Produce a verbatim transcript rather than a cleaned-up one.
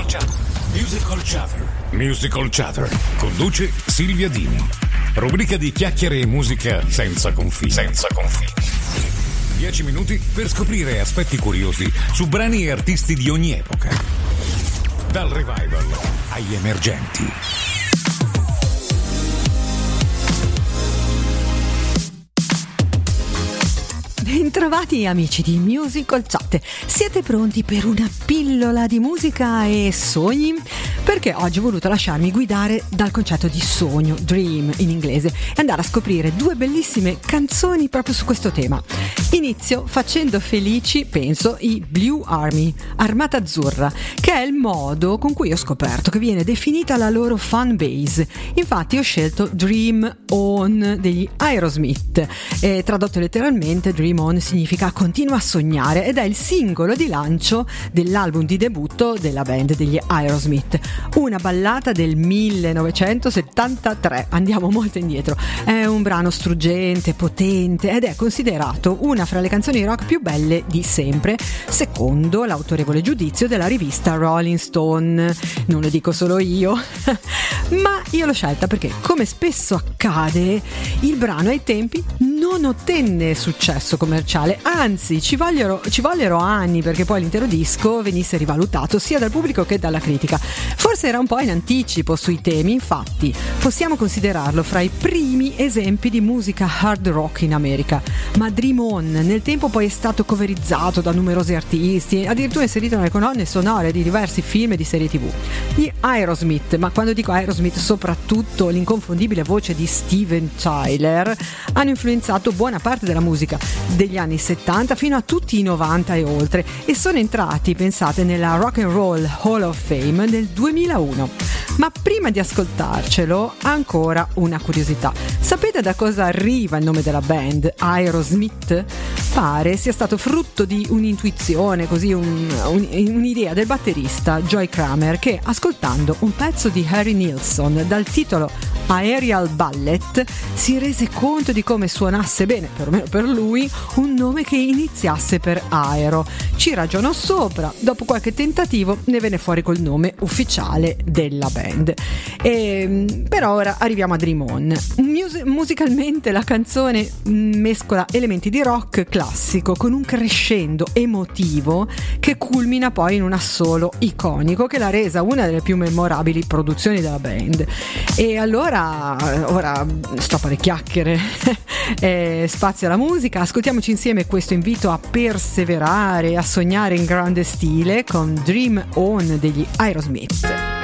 Musical Chatter. Musical Chatter. Conduce Silvia Dini. Rubrica di chiacchiere e musica senza confini. Senza confini. Dieci minuti per scoprire aspetti curiosi su brani e artisti di ogni epoca. Dal revival agli emergenti. Bentrovati amici di Musical Chat, siete pronti per una pillola di musica e sogni? Perché oggi ho voluto lasciarmi guidare dal concetto di sogno, dream in inglese, e andare a scoprire due bellissime canzoni proprio su questo tema. Inizio facendo felici, penso, i Blue Army, Armata Azzurra, che è il modo con cui ho scoperto che viene definita la loro fan base. Infatti ho scelto Dream On degli Aerosmith, e tradotto letteralmente Dream On significa continua a sognare, ed è il singolo di lancio dell'album di debutto della band degli Aerosmith, una ballata del millenovecentosettantatré. Andiamo molto indietro. È un brano struggente, potente, ed è considerato una fra le canzoni rock più belle di sempre, secondo l'autorevole giudizio della rivista Rolling Stone. Non lo dico solo io ma io l'ho scelta perché, come spesso accade, il brano ai tempi non ottenne successo commerciale, anzi ci vollero, ci vollero anni perché poi l'intero disco venisse rivalutato sia dal pubblico che dalla critica. Forse era un po' in anticipo sui temi, infatti possiamo considerarlo fra i primi esempi di musica hard rock in America. Ma Dream On nel tempo poi è stato coverizzato da numerosi artisti, addirittura inserito nelle colonne sonore di diversi film e di serie tv. Gli Aerosmith, ma quando dico Aerosmith soprattutto l'inconfondibile voce di Steven Tyler, hanno influenzato buona parte della musica degli anni settanta fino a tutti i novanta e oltre, e sono entrati, pensate, nella Rock and Roll Hall of Fame nel duemilauno. Ma prima di ascoltarcelo, ancora una curiosità. Sapete da cosa arriva il nome della band, Aerosmith? Pare sia stato frutto di un'intuizione, così un, un, un'idea del batterista Joey Kramer, che ascoltando un pezzo di Harry Nilsson dal titolo Aerial Ballet si rese conto di come suonasse bene, perlomeno per lui, un nome che iniziasse per aero. Ci ragionò sopra, dopo qualche tentativo ne venne fuori col nome ufficiale della band. E, però ora arriviamo a Dream On. Mus- musicalmente la canzone mescola elementi di rock classico con un crescendo emotivo che culmina poi in un assolo iconico che l'ha resa una delle più memorabili produzioni della band. E allora ora stop alle chiacchiere e spazio alla musica. Ascoltiamoci insieme questo invito a perseverare, a sognare in grande stile con Dream On degli Aerosmith.